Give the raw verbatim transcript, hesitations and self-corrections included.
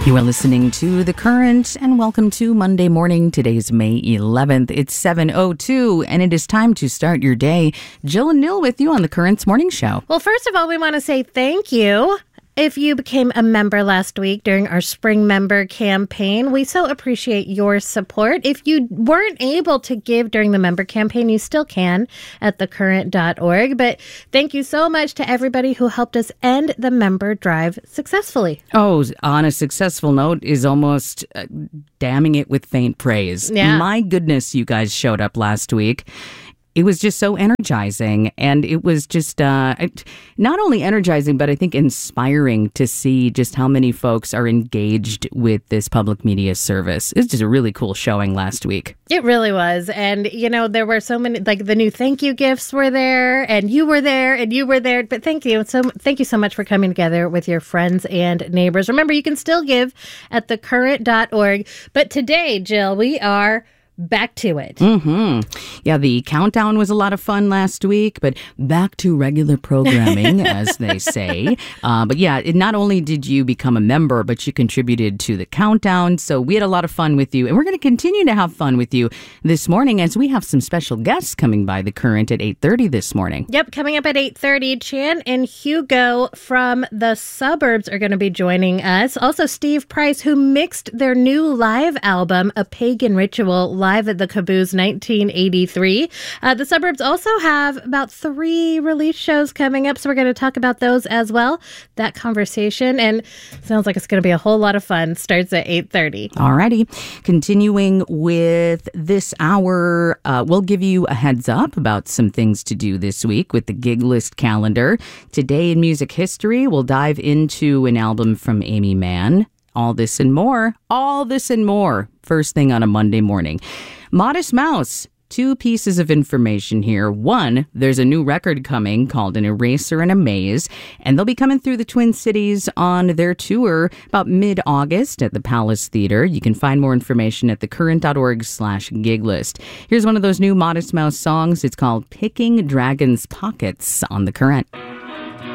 You are listening to The Current, and welcome to Monday morning. Today's May eleventh. It's seven oh two, and it is time to start your day. Jill and Neil with you on The Current's Morning Show. Well, first of all, we want to say thank you. If you became a member last week during our spring member campaign, we so appreciate your support. If you weren't able to give during the member campaign, you still can at the current dot org. But thank you so much to everybody who helped us end the member drive successfully. Oh, on a successful note is almost uh, damning it with faint praise. Yeah. My goodness, you guys showed up last week. It was just so energizing, and it was just uh, not only energizing, but I think inspiring to see just how many folks are engaged with this public media service. It was just a really cool showing last week. It really was. And, you know, there were so many, like the new thank you gifts were there, and you were there, and you were there. But thank you. So thank you so much for coming together with your friends and neighbors. Remember, you can still give at the current dot org. But today, Jill, we are back to it. Mm-hmm. Yeah, the countdown was a lot of fun last week, but back to regular programming, as they say. Uh, but yeah, it, not only did you become a member, but you contributed to the countdown. So we had a lot of fun with you, and we're going to continue to have fun with you this morning as we have some special guests coming by The Current at eight thirty this morning. Yep, coming up at eight thirty, Chan and Hugo from The Suburbs are going to be joining us. Also, Steve Price, who mixed their new live album, A Pagan Ritual, live at the Caboose nineteen eighty-three. Uh, the Suburbs also have about three release shows coming up, so we're going to talk about those as well. That conversation, and sounds like it's going to be a whole lot of fun, starts at eight thirty. Alrighty. Continuing with this hour, uh, we'll give you a heads up about some things to do this week with the gig list calendar. Today in music history, we'll dive into an album from Aimee Mann. All this and more, all this and more, first thing on a Monday morning. Modest Mouse, two pieces of information here. One, there's a new record coming called An Eraser and a Maze, and they'll be coming through the Twin Cities on their tour about mid-August at the Palace Theater. You can find more information at the current dot org slash gig list. Here's one of those new Modest Mouse songs. It's called Picking Dragon's Pockets on The Current.